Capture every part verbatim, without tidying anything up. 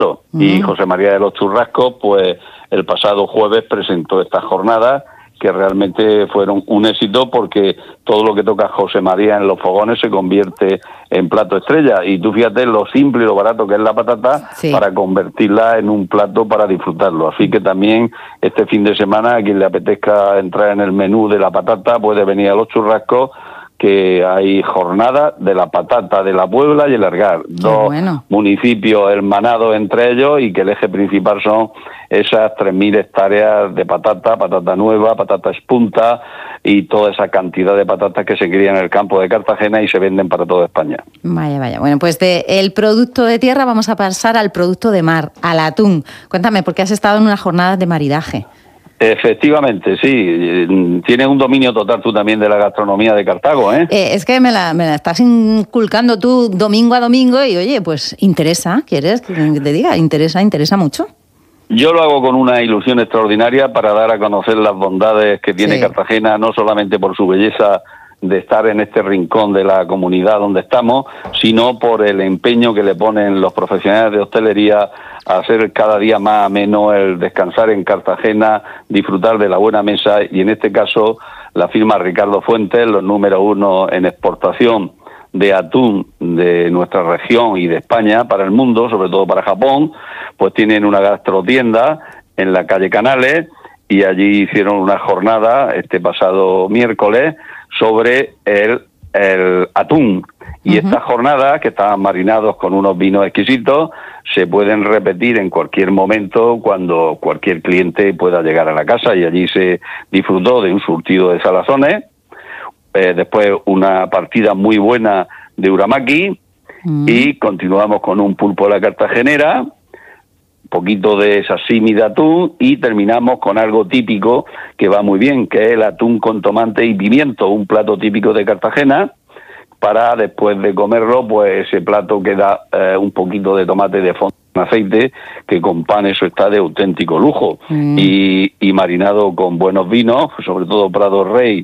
Uh-huh. Y José María de los Churrascos, pues el pasado jueves presentó esta jornada, que realmente fueron un éxito porque todo lo que toca José María en los fogones se convierte en plato estrella. Y tú fíjate lo simple y lo barato que es la patata, sí, para convertirla en un plato para disfrutarlo. Así que también este fin de semana, a quien le apetezca entrar en el menú de la patata, puede venir a los Churrascos, que hay jornada de la patata de la Puebla y el Algar, dos bueno. municipios hermanados entre ellos, y que el eje principal son esas tres mil hectáreas de patata, patata nueva, patata espunta y toda esa cantidad de patatas que se crían en el campo de Cartagena y se venden para toda España. Vaya, vaya. Bueno, pues de el producto de tierra vamos a pasar al producto de mar, al atún. Cuéntame, porque has estado en unas jornadas de maridaje. Efectivamente, sí. Tienes un dominio total tú también de la gastronomía de Cartago, ¿eh? eh es que me la, me la estás inculcando tú domingo a domingo y, oye, pues interesa, ¿quieres que te diga? Interesa, interesa mucho. Yo lo hago con una ilusión extraordinaria para dar a conocer las bondades que tiene sí. Cartagena, no solamente por su belleza de estar en este rincón de la comunidad donde estamos, sino por el empeño que le ponen los profesionales de hostelería a hacer cada día más ameno el descansar en Cartagena, disfrutar de la buena mesa, y en este caso la firma Ricardo Fuentes, los número uno en exportación de atún de nuestra región y de España para el mundo, sobre todo para Japón, pues tienen una gastrotienda en la calle Canales, y allí hicieron una jornada este pasado miércoles sobre el, el atún. Y uh-huh. estas jornadas, que estaban marinados con unos vinos exquisitos, se pueden repetir en cualquier momento cuando cualquier cliente pueda llegar a la casa, y allí se disfrutó de un surtido de salazones, eh, después una partida muy buena de uramaki, uh-huh. y continuamos con un pulpo de la cartagenera, poquito de sashimi de atún, y terminamos con algo típico que va muy bien, que es el atún con tomate y pimiento, un plato típico de Cartagena, para después de comerlo, pues ese plato que da eh, un poquito de tomate de fondo en aceite, que con pan eso está de auténtico lujo, mm. y, y marinado con buenos vinos, sobre todo Prado Rey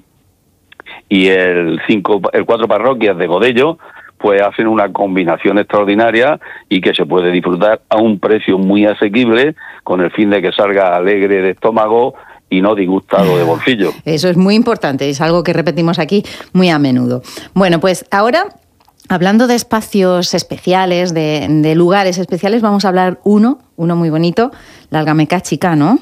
y el cinco, el cuatro parroquias de Godello, pues hacen una combinación extraordinaria y que se puede disfrutar a un precio muy asequible, con el fin de que salga alegre de estómago y no disgustado de bolsillo. Eso es muy importante, es algo que repetimos aquí muy a menudo. Bueno, pues ahora, hablando de espacios especiales, de, de lugares especiales, vamos a hablar uno, uno muy bonito, la Algameca Chica, ¿no?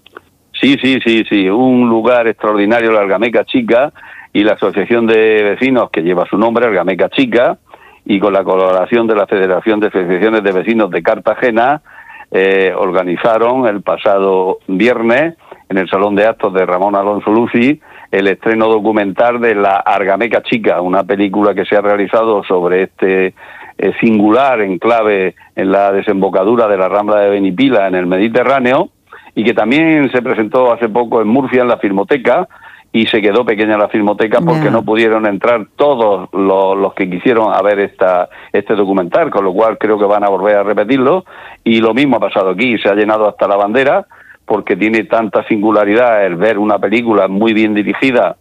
Sí, sí, sí, sí, un lugar extraordinario, la Algameca Chica, y la asociación de vecinos que lleva su nombre, Algameca Chica, y con la colaboración de la Federación de Asociaciones de Vecinos de Cartagena, eh, organizaron el pasado viernes en el Salón de Actos de Ramón Alonso Luci el estreno documental de la Algameca Chica, una película que se ha realizado sobre este eh, singular enclave en la desembocadura de la Rambla de Benipila en el Mediterráneo, y que también se presentó hace poco en Murcia en la Filmoteca, y se quedó pequeña la Filmoteca porque yeah. no pudieron entrar todos los, los que quisieron a ver esta, este documental, con lo cual creo que van a volver a repetirlo, y lo mismo ha pasado aquí, se ha llenado hasta la bandera, porque tiene tanta singularidad el ver una película muy bien dirigida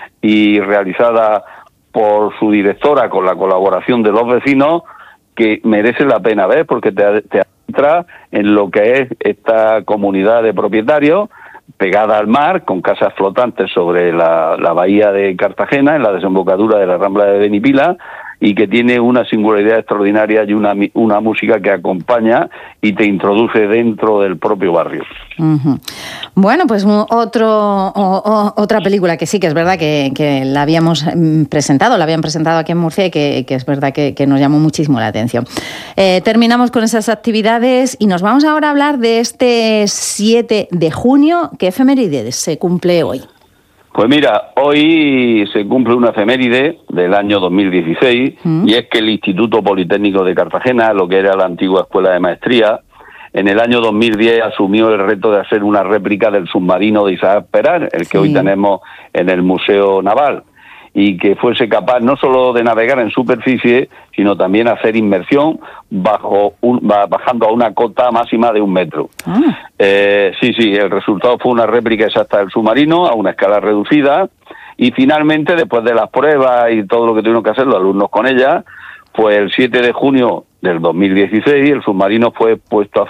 y realizada por su directora con la colaboración de los vecinos, que merece la pena ver, porque te, te adentra en lo que es esta comunidad de propietarios pegada al mar, con casas flotantes sobre la, la bahía de Cartagena, en la desembocadura de la Rambla de Benipila, y que tiene una singularidad extraordinaria y una, una música que acompaña y te introduce dentro del propio barrio. Uh-huh. Bueno, pues otro, o, o, otra película que sí, que es verdad que, que la habíamos presentado, la habían presentado aquí en Murcia, y que, que es verdad que, que nos llamó muchísimo la atención. Eh, terminamos con esas actividades y nos vamos ahora a hablar de este siete de junio. ¿Qué efeméride se cumple hoy? Pues mira, hoy se cumple una efeméride del año dos mil dieciséis, ¿Mm? y es que el Instituto Politécnico de Cartagena, lo que era la antigua Escuela de Maestría, en el año dos mil diez asumió el reto de hacer una réplica del submarino de Isaac Peral, el que sí. hoy tenemos en el Museo Naval, y que fuese capaz no solo de navegar en superficie, sino también hacer inmersión bajo un, bajando a una cota máxima de un metro. Ah. Eh, sí, sí, el resultado fue una réplica exacta del submarino a una escala reducida, y finalmente, después de las pruebas y todo lo que tuvieron que hacer los alumnos con ella, Pues el siete de junio del dos mil dieciséis el submarino fue puesto a